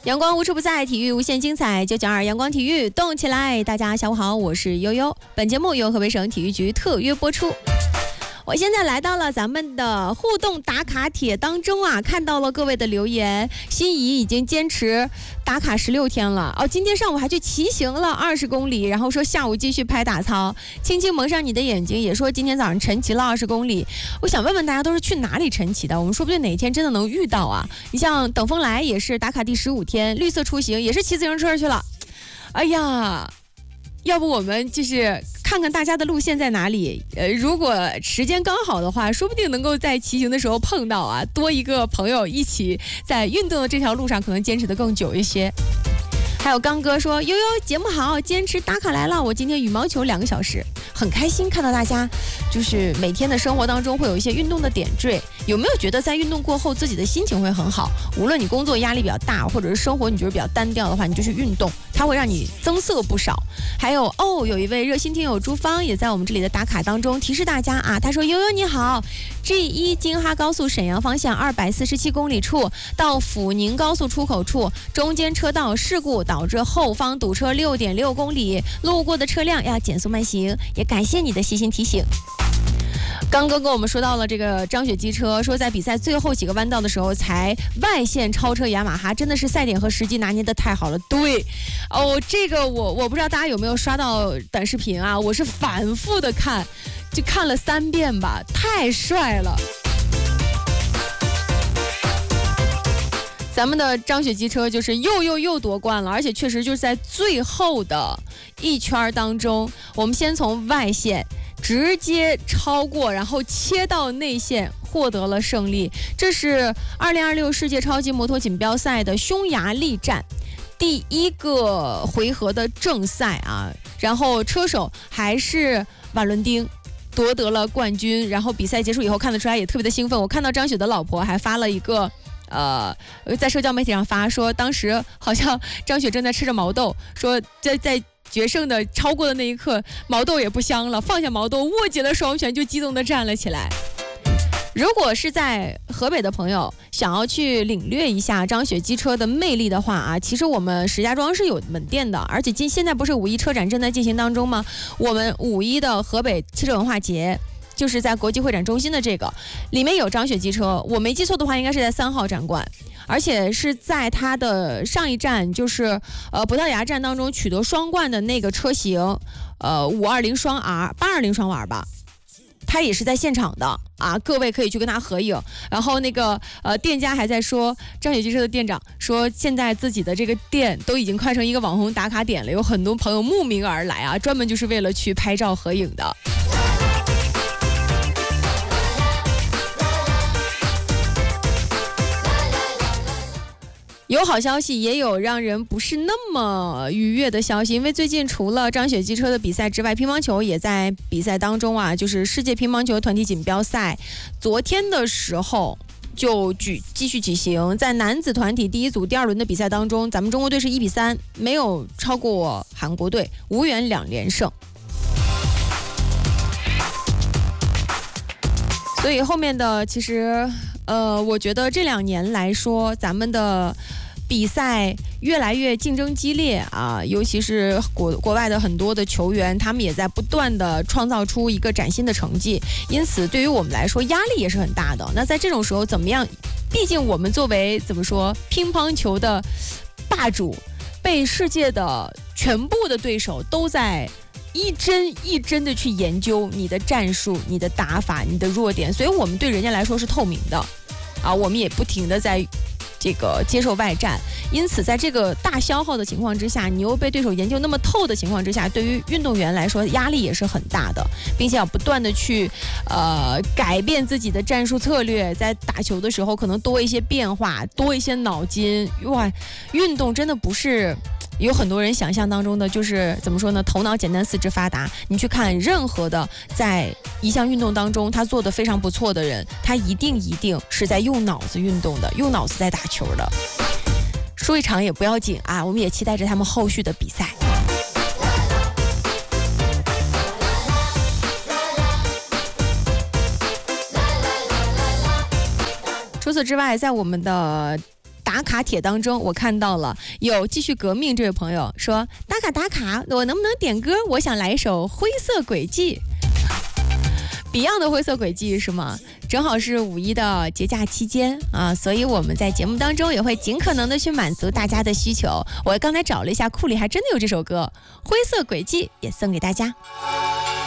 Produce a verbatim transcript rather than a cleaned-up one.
阳光无处不在，体育无限精彩。九九二阳光体育动起来！大家下午好，我是悠悠。本节目由河北省体育局特约播出。我现在来到了咱们的互动打卡帖当中啊，看到了各位的留言。心仪已经坚持打卡十六天了哦，今天上午还去骑行了二十公里，然后说下午继续拍打操。轻轻蒙上你的眼睛也说今天早上晨骑了二十公里。我想问问大家都是去哪里晨骑的？我们说不定哪一天真的能遇到啊。你像等风来也是打卡第十五天，绿色出行也是骑自行车去了。哎呀，要不我们就是看看大家的路线在哪里，呃，如果时间刚好的话，说不定能够在骑行的时候碰到啊，多一个朋友一起在运动的这条路上可能坚持得更久一些。还有刚哥说，悠悠节目好，坚持打卡来了，我今天羽毛球两个小时，很开心看到大家就是每天的生活当中会有一些运动的点缀。有没有觉得在运动过后自己的心情会很好？无论你工作压力比较大，或者是生活你觉得比较单调的话，你就去运动，它会让你增色不少。还有哦，有一位热心听友朱芳也在我们这里的打卡当中提示大家啊，他说悠悠你好 ，G 一 京哈高速沈阳方向二百四十七公里处到阜宁高速出口处，中间车道事故导致后方堵车六点六公里，路过的车辆要减速慢行，也感谢你的细心提醒。刚哥跟我们说到了这个张雪机车，说在比赛最后几个弯道的时候才外线超车雅马哈，真的是赛点和时机拿捏的太好了。对，哦，这个我我不知道大家有没有刷到短视频啊，我是反复的看，就看了三遍吧，太帅了。咱们的张雪机车就是又又又夺冠了，而且确实就是在最后的一圈当中，我们先从外线直接超过，然后切到内线，获得了胜利。这是二零二六世界超级摩托锦标赛的匈牙利站第一个回合的正赛啊，然后车手还是瓦伦丁夺得了冠军。然后比赛结束以后看得出来也特别的兴奋，我看到张雪的老婆还发了一个呃，在社交媒体上发说，当时好像张雪正在吃着毛豆，说在在决胜的超过的那一刻，毛豆也不香了，放下毛豆，握紧了双拳，就激动地站了起来。如果是在河北的朋友想要去领略一下张雪机车的魅力的话啊，其实我们石家庄是有门店的，而且今现在不是五一车展正在进行当中吗？我们五一的河北汽车文化节就是在国际会展中心的这个里面有张雪机车，我没记错的话应该是在三号展馆，而且是在它的上一站就是呃葡萄牙站当中取得双冠的那个车型，呃五二零双 R 八二零双 R 吧，他也是在现场的啊，各位可以去跟他合影。然后那个呃店家还在说，张雪机车的店长说，现在自己的这个店都已经快成一个网红打卡点了，有很多朋友慕名而来啊，专门就是为了去拍照合影的。有好消息，也有让人不是那么愉悦的消息。因为最近除了张雪机车的比赛之外，乒乓球也在比赛当中啊，就是世界乒乓球团体锦标赛，昨天的时候就举继续举行。在男子团体第一组第二轮的比赛当中，咱们中国队是一比三，没有超过韩国队，无缘两连胜。所以后面的其实呃，我觉得这两年来说，咱们的比赛越来越竞争激烈啊，尤其是国国外的很多的球员，他们也在不断的创造出一个崭新的成绩，因此对于我们来说压力也是很大的。那在这种时候怎么样？毕竟我们作为怎么说乒乓球的霸主，被世界的全部的对手都在一针一针的去研究你的战术、你的打法、你的弱点，所以我们对人家来说是透明的啊，我们也不停的在这个接受外战。因此在这个大消耗的情况之下，你又被对手研究那么透的情况之下，对于运动员来说压力也是很大的，并且要不断的去呃改变自己的战术策略，在打球的时候可能多一些变化，多一些脑筋。哇，运动真的不是有很多人想象当中的就是怎么说呢，头脑简单四肢发达。你去看任何的在一项运动当中他做得非常不错的人，他一定一定是在用脑子运动的，用脑子在打球的。输一场也不要紧啊，我们也期待着他们后续的比赛。除此之外，在我们的打卡帖当中，我看到了有继续革命这位朋友说打卡打卡，我能不能点歌？我想来一首《灰色轨迹》。Beyond 的灰色轨迹是吗？正好是五一的节假期间啊，所以我们在节目当中也会尽可能的去满足大家的需求。我刚才找了一下，库里还真的有这首歌《灰色轨迹》，也送给大家。